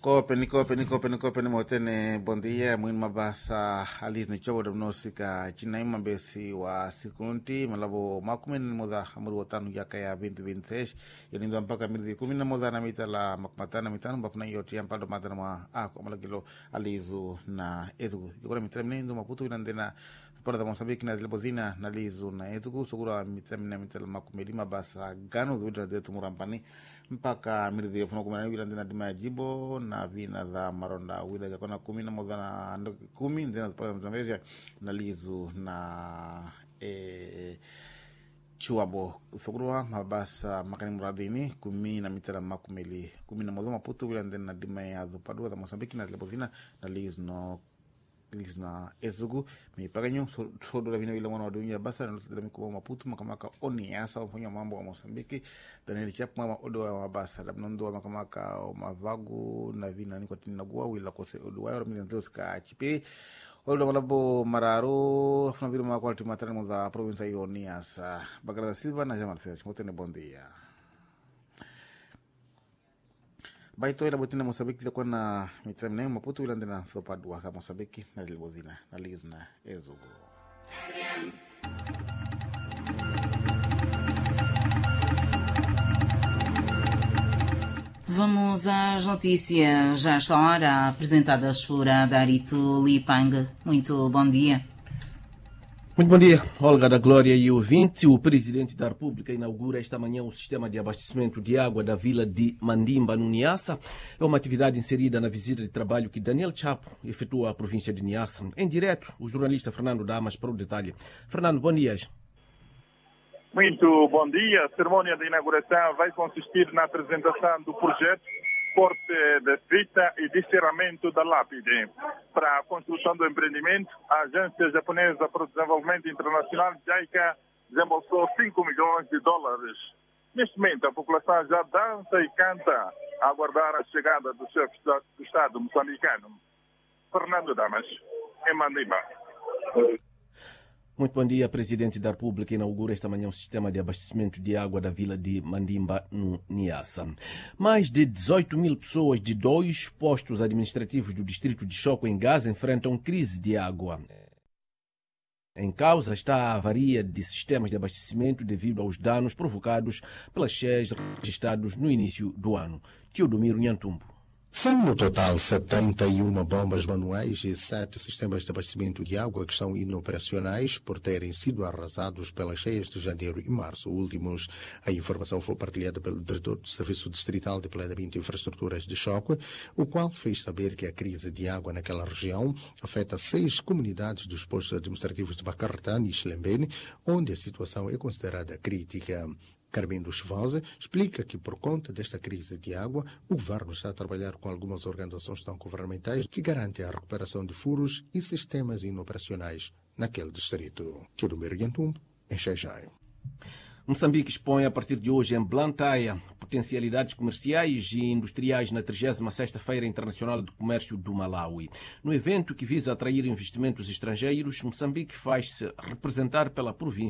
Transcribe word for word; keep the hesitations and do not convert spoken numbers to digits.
Kopeni, kopeni, kopeni, kopeni motene bondia mwini mabasa alis ni chobo dabnosika chinaima besi wa sikunti malabo makumeni moda amuru watanu yaka ya twenty twenty-six yonindo mpaka mili kumi na moda na mita la makmatana mitano mbapuna yoti ya mpado matana mwa ako malagilo alizu na ezugu yukona mitana mnendo maputu inandena Spora da Moçambique na Zilbozina na lizu na ezugu sugura mitana mina mitala makumeli mabasa gano zuwitra detu murampani mpaka miridi ya funo kumana wila ndina dima ya jibo na vina za maronda wila ya kona kumi na moza na ndoki kumi ndina za pala mzambezia na lizu na e, chuabo sogurua mabasa makani muradini kumi na mitala makumeli kumi na moza maputu wila ndina dima ya zupadua za Mozambiki na Zilbozina na lizu no lisna ezugu mi paganyo sodo la vina vile mwana wa dunia basa na lutu kwa maputu makamaka oni asa mfanya mambo wa Mozambiki Daniel Chap mama odo wa basa la mnondo makamaka mavagu na vina niko tinagua wila kose odo wa romini ndio ska chipi odo walabo mararo afuna vile mwa kwaliti matana mwa province hiyo ni asa Bagara Silva na Jamal Fetch motene bondia Baito ila botina Mozambiki kwa na mitamne maputu ila ndena sopadua za Mozambiki na Zilbozina na lizna ezugo. Vamos às notícias já esta hora apresentadas por Darito Lipang. Muito bom dia. Muito bom dia, Olga da Glória e ouvinte. O Presidente da República inaugura esta manhã o sistema de abastecimento de água da vila de Mandimba, no Niassa. É uma atividade inserida na visita de trabalho que Daniel Chapo efetua à província de Niassa. Em direto, o jornalista Fernando Damas para o detalhe. Fernando, bom dia. Muito bom dia. A cerimônia de inauguração vai consistir na apresentação do projeto Porte de Fita e Descerramento da Lápide. Para a construção do empreendimento, a Agência Japonesa para o Desenvolvimento Internacional, JICA, desembolsou cinco milhões de dólares. Neste momento, a população já dança e canta a aguardar a chegada do chefe do Estado moçambicano. Fernando Damas, em Mandimba. Muito bom dia. O Presidente da República inaugura esta manhã o sistema de abastecimento de água da vila de Mandimba, no Niassa. Mais de dezoito mil pessoas de dois postos administrativos do distrito de Choco, em Gaza, enfrentam crise de água. Em causa está a avaria de sistemas de abastecimento devido aos danos provocados pelas cheias registrados no início do ano. Teodomiro Nhantumbo. São no total setenta e uma bombas manuais e sete sistemas de abastecimento de água que estão inoperacionais por terem sido arrasados pelas cheias de janeiro e março últimos. A informação foi partilhada pelo diretor do Serviço Distrital de Planeamento e Infraestruturas de Choque, o qual fez saber que a crise de água naquela região afeta seis comunidades dos postos administrativos de Bacarratane e Xilembene, onde a situação é considerada crítica. Carmendo Chavosa explica que, por conta desta crise de água, o governo está a trabalhar com algumas organizações não governamentais que garantem a recuperação de furos e sistemas inoperacionais naquele distrito. Teodomiro Nhantumbo, em Xai-Xai. Moçambique expõe a partir de hoje em Blantyre potencialidades comerciais e industriais na trigésima sexta Feira Internacional de Comércio do Malawi. No evento que visa atrair investimentos estrangeiros, Moçambique faz-se representar pela província